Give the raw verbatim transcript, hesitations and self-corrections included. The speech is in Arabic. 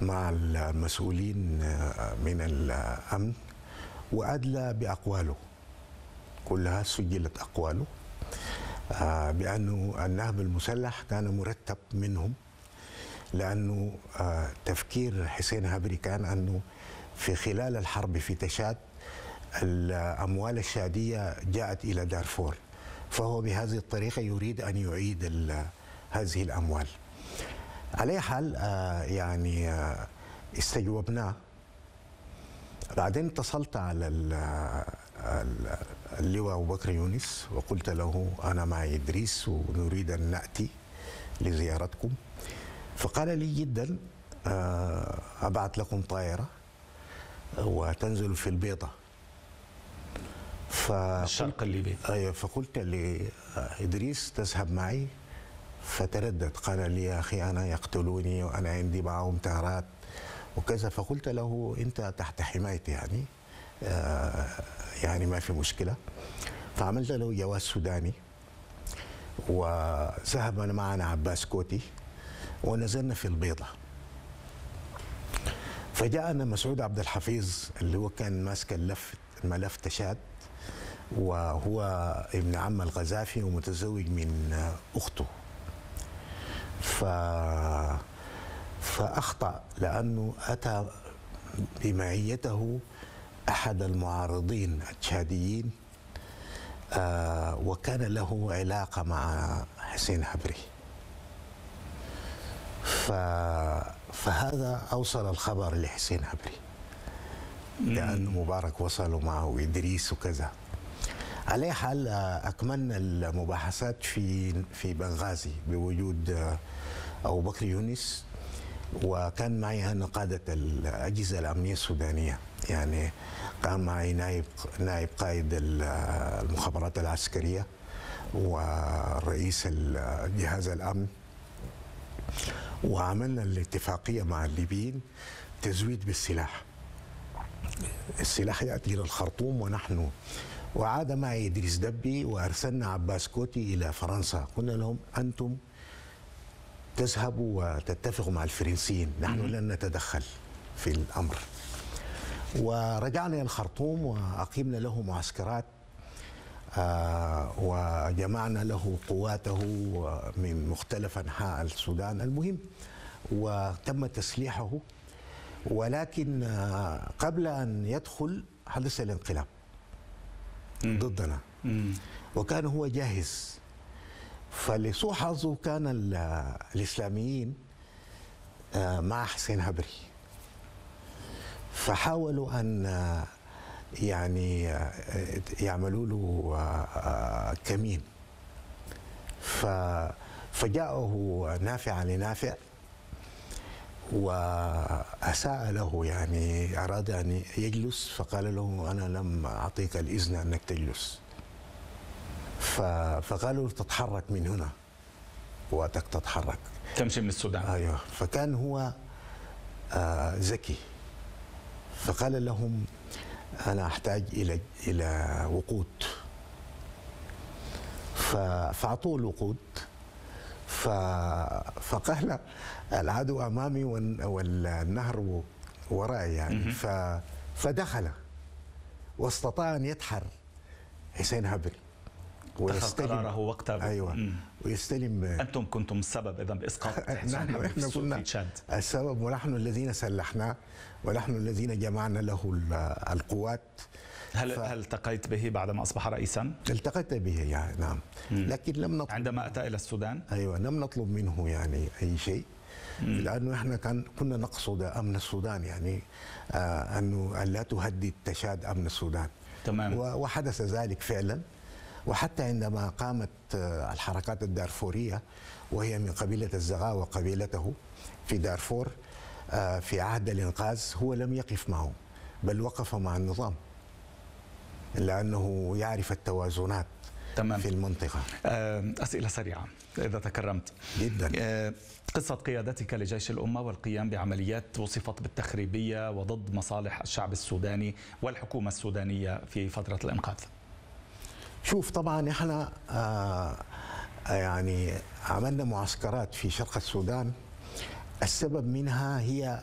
مع المسؤولين من الأمن وأدلى بأقواله، كلها سجلت أقواله بأنه النهب المسلح كان مرتب منهم، لأنه تفكير حسين هبري كان أنه في خلال الحرب في تشاد الأموال الشادية جاءت إلى دارفور، فهو بهذه الطريقة يريد أن يعيد هذه الأموال. على حال يعني استجوبناه. بعدين اتصلت على اللواء أبو بكر يونس وقلت له أنا معي إدريس ونريد أن نأتي لزيارتكم، فقال لي جدا أبعث لكم طائرة وتنزل في البيضة. الشرق الليبي. أيوة، فقلت لإدريس تذهب معي، فتردد، قال لي يا أخي أنا يقتلوني وأنا عندي معهم تارات وكذا. فقلت له أنت تحت حمايتي يعني آه يعني ما في مشكلة. فعملت له جواز سوداني، وذهب معنا عباس كوتي ونزلنا في البيضة. فجاءنا مسعود عبد الحفيظ اللي هو كان ماسك اللف الملف تشاد، وهو ابن عم القذافي ومتزوج من أخته. ف فأخطأ لأنه أتى بمعيته أحد المعارضين التشاديين، آه وكان له علاقة مع حسين هبري. ف... فهذا أوصل الخبر لحسين هبري، لأن مبارك وصلوا معه إدريس وكذا. على حال أكملنا المباحثات في في بنغازي بوجود أبو بكر يونس، وكان معي أنا قادة الأجهزة الأمنية السودانية، يعني كان معي نائب نائب قائد المخابرات العسكرية ورئيس جهاز الأمن، وعملنا الاتفاقية مع الليبيين تزويد بالسلاح. السلاح يأتي إلى الخرطوم ونحن، وعاد معي إدريس دبي، وأرسلنا عباس كوتي إلى فرنسا. قلنا لهم أنتم تذهبوا وتتفقوا مع الفرنسيين، نحن لن نتدخل في الأمر. ورجعنا إلى الخرطوم وأقيمنا له معسكرات، آه وجمعنا له قواته من مختلف أنحاء السودان. المهم وتم تسليحه، ولكن آه قبل أن يدخل حدث الانقلاب ضدنا، وكان هو جاهز. فلسوء حظه كان الإسلاميين آه مع حسين هبري، فحاولوا أن يعني يعملوا له كمين. فجاءه نافع لنافع وأساء له، يعني أراد أن يجلس، فقال له أنا لم أعطيك الإذن أنك تجلس. فقالوا تتحرك من هنا، وقتك تتحرك تمشي من السودان. أيوه. فكان هو ذكي، فقال لهم أنا أحتاج إلى إلى وقود، فأعطوه الوقود. فقال العدو أمامي والنهر ورائي يعني. فدخل واستطاع أن يدحر حسين هبري ويستلم قراره وقتها. أيوة مم. ويستلم. أنتم كنتم السبب إذا بإسقاط حسين هبري في كنا تشاد. السبب، ونحن الذين سلحناه، ونحن الذين جمعنا له القوات. هل ف... هل التقيت به بعدما أصبح رئيسا؟ التقيت به يعني نعم، مم. لكن لم نطلب عندما أتى إلى السودان. أيوة، لم نطلب منه يعني أي شيء، مم. لأنه إحنا كان كنا نقصد أمن السودان، يعني آه أنه أن لا تهدد تشاد أمن السودان. تمام. وحدث ذلك فعلا. وحتى عندما قامت الحركات الدارفورية، وهي من قبيلة الزغاوة قبيلته في دارفور في عهد الإنقاذ، هو لم يقف معه، بل وقف مع النظام، لأنه يعرف التوازنات تمام. في المنطقة. أسئلة سريعة إذا تكرمت. جدا. قصة قيادتك لجيش الأمة والقيام بعمليات وصفت بالتخريبية وضد مصالح الشعب السوداني والحكومة السودانية في فترة الإنقاذ. شوف، طبعا احنا آه يعني عملنا معسكرات في شرق السودان، السبب منها هي